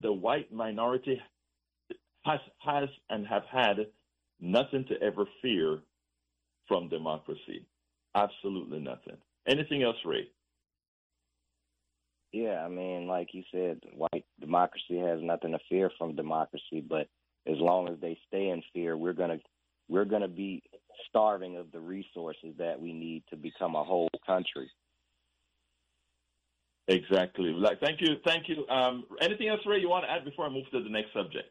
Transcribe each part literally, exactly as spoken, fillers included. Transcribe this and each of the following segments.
the white minority has has and have had nothing to ever fear from democracy. Absolutely nothing. Anything else, Ray? Yeah, I mean, like you said, white democracy has nothing to fear from democracy, but as long as they stay in fear, we're gonna we're gonna be starving of the resources that we need to become a whole country. Exactly. Like, thank you, thank you. Um, anything else, Ray, you want to add before I move to the next subject?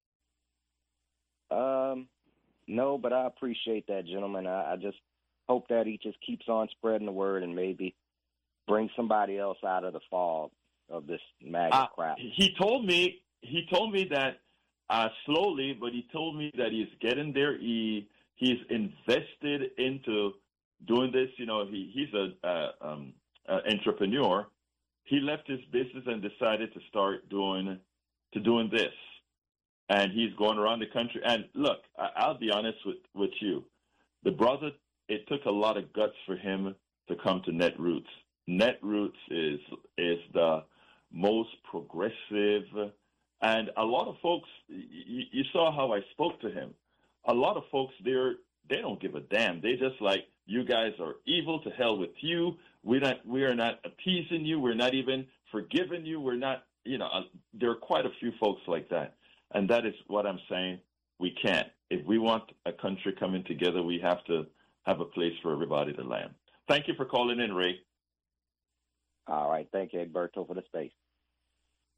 Um, no, but I appreciate that, gentlemen. I, I just hope that he just keeps on spreading the word and maybe bring somebody else out of the fog of this MAGA Uh, crap. he told me he told me that uh, slowly, but he told me that he's getting there. He he's invested into doing this. You know, he he's a uh, um, uh, entrepreneur. He left his business and decided to start doing to doing this, and he's going around the country. And look, I, I'll be honest with with you, the brother. It took a lot of guts for him to come to Netroots. Netroots is is the most progressive, and a lot of folks. You, you saw how I spoke to him. A lot of folks there, they don't give a damn. They just like, you guys are evil. To hell with you. We're not. We are not appeasing you. We're not even forgiving you. We're not. You know, uh, there are quite a few folks like that, and that is what I'm saying. We can't. If we want a country coming together, we have to have a place for everybody to land. Thank you for calling in, Ray. All right. Thank you, Egberto, for the space.